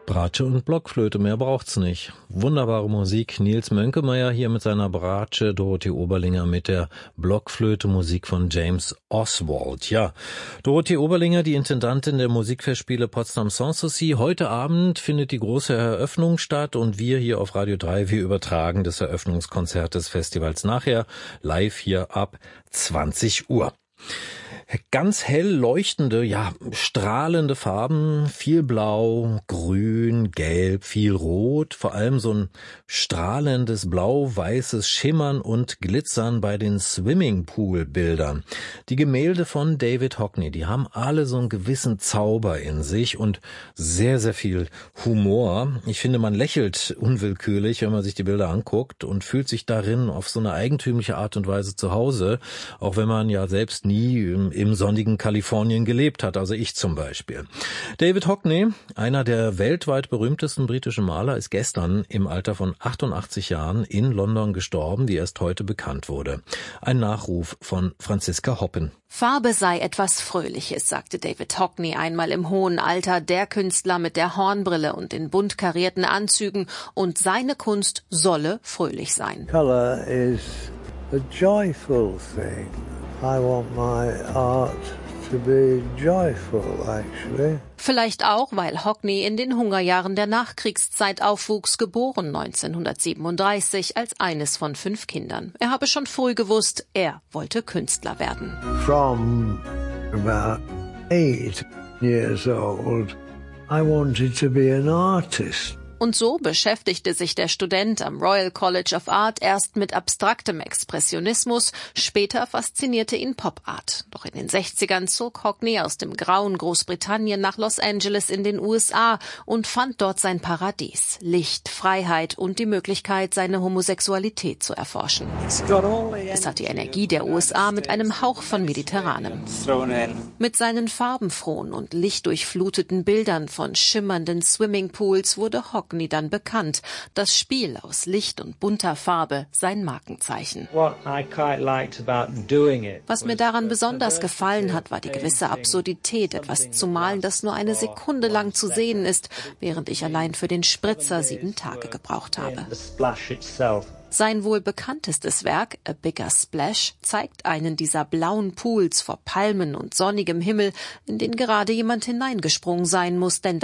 Bratsche und Blockflöte, mehr braucht's nicht. Wunderbare Musik. Nils Mönkemeyer hier mit seiner Bratsche, Dorothee Oberlinger mit der Blockflöte, Musik von James Oswald. Ja, Dorothee Oberlinger, die Intendantin der Musikfestspiele Potsdam Sanssouci. Heute Abend findet die große Eröffnung statt und wir hier auf Radio 3, wir übertragen das Eröffnungskonzert des Festivals nachher live hier ab 20 Uhr. Ganz hell leuchtende, ja, strahlende Farben, viel Blau, Grün, Gelb, viel Rot, vor allem so ein strahlendes blau-weißes Schimmern und Glitzern bei den Swimmingpool-Bildern. Die Gemälde von David Hockney, die haben alle so einen gewissen Zauber in sich und sehr, sehr viel Humor. Ich finde, man lächelt unwillkürlich, wenn man sich die Bilder anguckt und fühlt sich darin auf so eine eigentümliche Art und Weise zu Hause, auch wenn man ja selbst nie im sonnigen Kalifornien gelebt hat, also ich zum Beispiel. David Hockney, einer der weltweit berühmtesten britischen Maler, ist gestern im Alter von 88 Jahren in London gestorben, wie erst heute bekannt wurde. Ein Nachruf von Franziska Hoppen. Farbe sei etwas Fröhliches, sagte David Hockney einmal im hohen Alter, der Künstler mit der Hornbrille und den bunt karierten Anzügen, und seine Kunst solle fröhlich sein. Color is a joyful thing. I want my art to be joyful, actually. Vielleicht auch, weil Hockney in den Hungerjahren der Nachkriegszeit aufwuchs, geboren 1937 als eines von 5 Kindern. Er habe schon früh gewusst, er wollte Künstler werden. From about 8 years old, I wanted to be an artist. Und so beschäftigte sich der Student am Royal College of Art erst mit abstraktem Expressionismus, später faszinierte ihn Pop-Art. Doch in den 60ern zog Hockney aus dem grauen Großbritannien nach Los Angeles in den USA und fand dort sein Paradies, Licht, Freiheit und die Möglichkeit, seine Homosexualität zu erforschen. Es hat die Energie der USA mit einem Hauch von Mediterranem. Mit seinen farbenfrohen und lichtdurchfluteten Bildern von schimmernden Swimmingpools wurde Hockney dann bekannt. Das Spiel aus Licht und bunter Farbe sein Markenzeichen. Was mir daran besonders gefallen hat, war die gewisse Absurdität, etwas zu malen, das nur eine Sekunde lang zu sehen ist, während ich allein für den Spritzer 7 Tage gebraucht habe. Sein wohl bekanntestes Werk, A Bigger Splash, zeigt einen dieser blauen Pools vor Palmen und sonnigem Himmel, in den gerade jemand hineingesprungen sein muss, denn